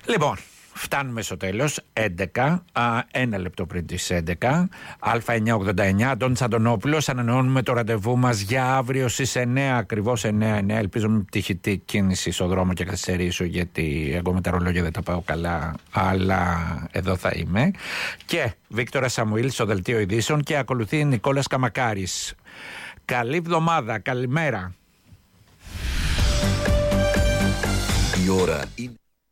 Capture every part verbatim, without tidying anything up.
Λοιπόν, φτάνουμε στο τέλος. έντεκα, α, ένα λεπτό πριν τις έντεκα. Α εννιακόσια ογδόντα εννιά, Αντώνης Αντωνόπουλος. Ανανεώνουμε το ραντεβού μας για αύριο στις εννέα, ακριβώς εννέα εννέα. Ελπίζω με τυχητή κίνηση στο δρόμο και καθυστερήσω, γιατί εγώ με τα ρολόγια δεν τα πάω καλά, αλλά εδώ θα είμαι. Και Βίκτορα Σαμουήλ στο Δελτίο Ειδήσεων και ακολουθεί Νικόλας Καμακάρης. Καλή εβδομάδα, καλημέρα. Η ώρα είναι...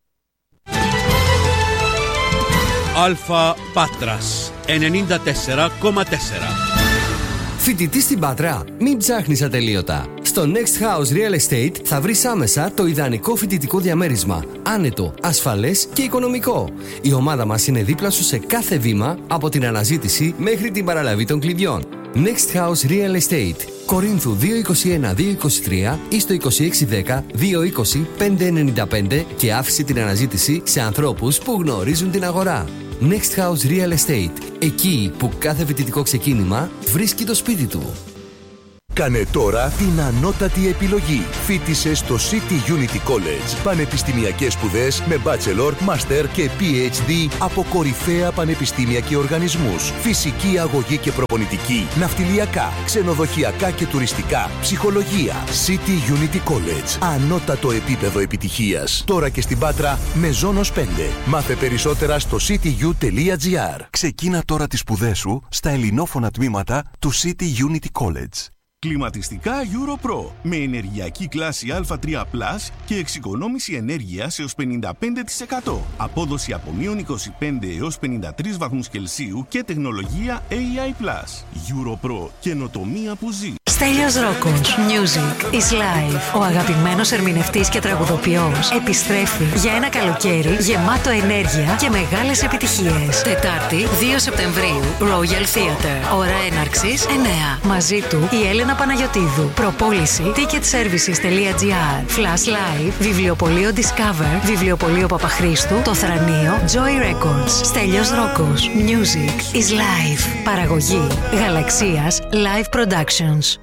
Αλφα Πάτρας ενενήντα τέσσερα κόμμα τέσσερα. Φοιτητής στην Πάτρα, μην ψάχνεις ατελείωτα. Στο Next House Real Estate θα βρεις άμεσα το ιδανικό φοιτητικό διαμέρισμα. Άνετο, ασφαλές και οικονομικό. Η ομάδα μας είναι δίπλα σου σε κάθε βήμα, από την αναζήτηση μέχρι την παραλαβή των κλειδιών. Next House Real Estate. Κορίνθου δύο είκοσι ένα δύο είκοσι τρία ή στο είκοσι έξι δέκα δύο είκοσι πέντε ενενήντα πέντε και άφησε την αναζήτηση σε ανθρώπους που γνωρίζουν την αγορά. Next House Real Estate. Εκεί που κάθε φοιτητικό ξεκίνημα βρίσκει το σπίτι του. Κάνε τώρα την ανώτατη επιλογή. Φοίτησε στο City Unity College. Πανεπιστημιακές σπουδές με bachelor, master και πι έιτς ντι από κορυφαία πανεπιστήμια και οργανισμούς. Φυσική αγωγή και προπονητική, ναυτιλιακά, ξενοδοχειακά και τουριστικά, ψυχολογία. City Unity College. Ανώτατο επίπεδο επιτυχίας. Τώρα και στην Πάτρα με Ζώνος πέντε. Μάθε περισσότερα στο σίτι γιου τελεία τζι άρ. Ξεκίνα τώρα τις σπουδές σου στα ελληνόφωνα τμήματα του City Unity College. Κλιματιστικά EuroPro με ενεργειακή κλάση Α τρία πλας και εξοικονόμηση ενέργειας έως πενήντα πέντε τοις εκατό. Απόδοση από μείον είκοσι πέντε έως πενήντα τρεις βαθμούς Κελσίου και τεχνολογία έι άι πλας. EuroPro, καινοτομία που ζει. Στέλιος Ρόκος. Music is life. Ο αγαπημένος ερμηνευτής και τραγουδοποιός επιστρέφει για ένα καλοκαίρι γεμάτο ενέργεια και μεγάλες επιτυχίες. Τετάρτη, δύο Σεπτεμβρίου, Royal Theatre. Ώρα έναρξης εννέα. Μαζί του η Έλενα Παναγιωτίδου. Προπόληση ticketservices τελεία τζι άρ. Flash Live, βιβλιοπωλείο Discover, βιβλιοπωλείο Παπαχρίστου, το Θρανείο, Joy Records. Στέλιος Ρόκος. Music is life. Παραγωγή Γαλαξίας Live Productions.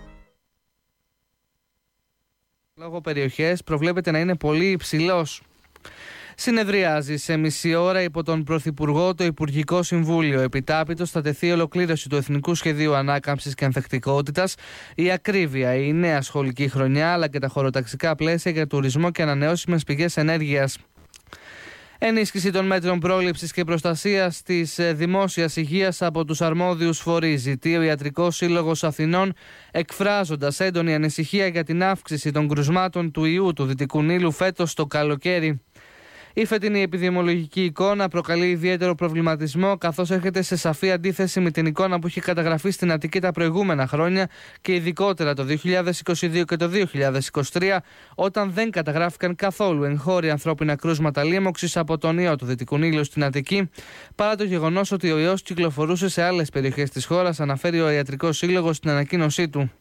Λόγω περιοχές προβλέπεται να είναι πολύ υψηλός. Συνεδριάζει σε μισή ώρα υπό τον Πρωθυπουργό το Υπουργικό Συμβούλιο. Επιτάπητος θα τεθεί η ολοκλήρωση του Εθνικού Σχεδίου Ανάκαμψης και Ανθεκτικότητας, η ακρίβεια, η νέα σχολική χρονιά αλλά και τα χωροταξικά πλαίσια για τουρισμό και ανανεώσιμες πηγές ενέργειας. Ενίσχυση των μέτρων πρόληψης και προστασίας της δημόσιας υγείας από τους αρμόδιους φορείς. Ζητεί ο Ιατρικός Σύλλογος Αθηνών, εκφράζοντας έντονη ανησυχία για την αύξηση των κρουσμάτων του ιού του Δυτικού Νείλου φέτος το καλοκαίρι. Η φετινή επιδημιολογική εικόνα προκαλεί ιδιαίτερο προβληματισμό, καθώς έρχεται σε σαφή αντίθεση με την εικόνα που είχε καταγραφεί στην Αττική τα προηγούμενα χρόνια και ειδικότερα το δύο χιλιάδες είκοσι δύο και το δύο χιλιάδες είκοσι τρία, όταν δεν καταγράφηκαν καθόλου εγχώρια ανθρώπινα κρούσματα λίμωξης από τον ιό του Δυτικού Νείλου στην Αττική, παρά το γεγονός ότι ο ιός κυκλοφορούσε σε άλλες περιοχές της χώρας, αναφέρει ο Ιατρικός Σύλλογος στην ανακοίνωσή του.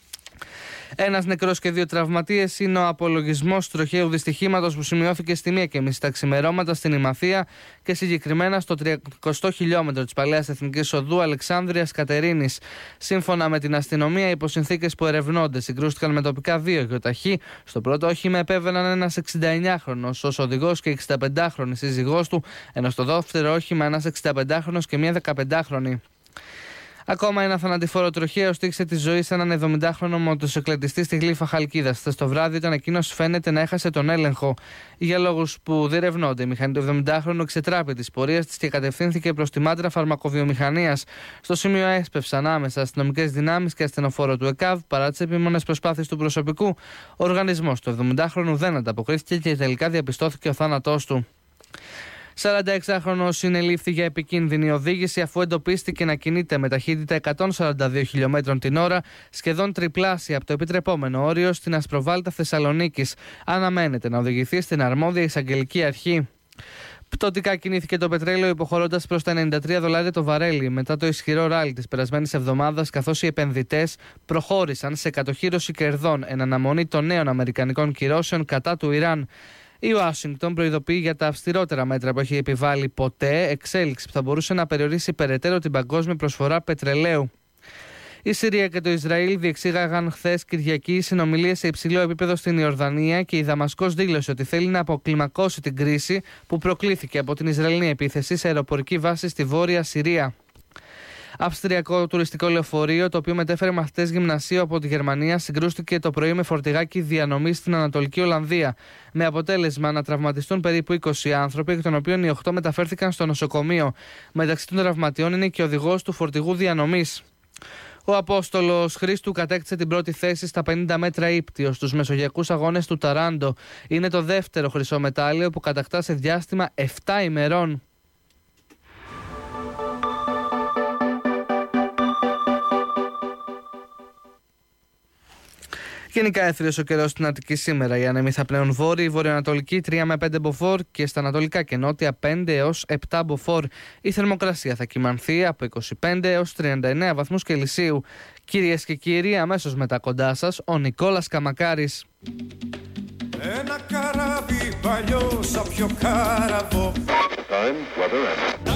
Ένας νεκρός και δύο τραυματίες είναι ο απολογισμός τροχαίου δυστυχήματος που σημειώθηκε στη μία και μισή τα ξημερώματα στην Ημαθία και συγκεκριμένα στο τριακοστό χιλιόμετρο της Παλαιάς Εθνικής Οδού Αλεξάνδρειας Κατερίνης. Σύμφωνα με την αστυνομία, υπό συνθήκες που ερευνώνται, συγκρούστηκαν με τοπικά δύο γεωταχή. Στο πρώτο όχημα επέβαιναν ένας εξηνταεννιάχρονος ως οδηγός και εξηνταπεντάχρονη σύζυγός του, ενώ στο δεύτερο όχημα ένας εξηνταπεντάχρονος και μία δεκαπεντάχρονη. Ακόμα ένα θανατηφόρο τροχαίο στήξε τη ζωή σε έναν εβδομηντάχρονο μοτοσυκλετιστή στη Γλύφα Χαλκίδας. Χθες το βράδυ, όταν εκείνος φαίνεται να έχασε τον έλεγχο. Για λόγους που διερευνώνται, η μηχανή του εβδομηντάχρονου εξετράπη τη πορεία τη και κατευθύνθηκε προς τη μάντρα φαρμακοβιομηχανίας. Στο σημείο έσπευσαν άμεσα αστυνομικές δυνάμεις και ασθενοφόρο του ΕΚΑΒ. Παρά τις επίμονες προσπάθειες του προσωπικού, ο οργανισμός του εβδομηντάχρονου δεν ανταποκρίθηκε και τελικά διαπιστώθηκε ο θάνατός του. σαρανταεξάχρονος συνελήφθη για επικίνδυνη οδήγηση αφού εντοπίστηκε να κινείται με ταχύτητα εκατόν σαράντα δύο χιλιόμετρων την ώρα, σχεδόν τριπλάσια από το επιτρεπόμενο όριο στην Ασπροβάλτα Θεσσαλονίκης. Αναμένεται να οδηγηθεί στην αρμόδια εισαγγελική αρχή. Πτωτικά κινήθηκε το πετρέλαιο υποχωρώντας προς τα ενενήντα τρία δολάρια το βαρέλι μετά το ισχυρό ράλι της περασμένης εβδομάδας, καθώς οι επενδυτές προχώρησαν σε κατοχύρωση κερδών εν αναμονή των νέων αμερικανικών κυρώσεων κατά του Ιράν. Η Ουάσιγκτον προειδοποιεί για τα αυστηρότερα μέτρα που έχει επιβάλει ποτέ, εξέλιξη που θα μπορούσε να περιορίσει περαιτέρω την παγκόσμια προσφορά πετρελαίου. Η Συρία και το Ισραήλ διεξήγαγαν χθες Κυριακή συνομιλίες σε υψηλό επίπεδο στην Ιορδανία και η Δαμασκός δήλωσε ότι θέλει να αποκλιμακώσει την κρίση που προκλήθηκε από την Ισραηλινή επίθεση σε αεροπορική βάση στη Βόρεια Συρία. Αυστριακό τουριστικό λεωφορείο, το οποίο μετέφερε μαθητές γυμνασίου από τη Γερμανία, συγκρούστηκε το πρωί με φορτηγάκι διανομής στην Ανατολική Ολλανδία, με αποτέλεσμα να τραυματιστούν περίπου είκοσι άνθρωποι, εκ των οποίων οι οκτώ μεταφέρθηκαν στο νοσοκομείο. Μεταξύ των τραυματιών είναι και ο οδηγός του φορτηγού διανομής. Ο Απόστολος Χρήστου κατέκτησε την πρώτη θέση στα πενήντα μέτρα ύπτιο στους Μεσογειακούς Αγώνες του Ταράντο. Είναι το δεύτερο χρυσό μετάλλιο που κατακτά σε διάστημα επτά ημερών. Γενικά έθριος ο καιρός στην Αττική σήμερα. Οι άνεμοι θα πλέουν βόρειοι, βορειοανατολική τρία με πέντε μποφόρ και στα ανατολικά και νότια πέντε έως επτά μποφόρ. Η θερμοκρασία θα κυμανθεί από είκοσι πέντε έως τριάντα εννέα βαθμούς Κελσίου. Κυρίες και κύριοι, αμέσως μετά κοντά σας, ο Νικόλας Καμακάρης. Ένα καράβι παλιό σαν πιο κάραβο.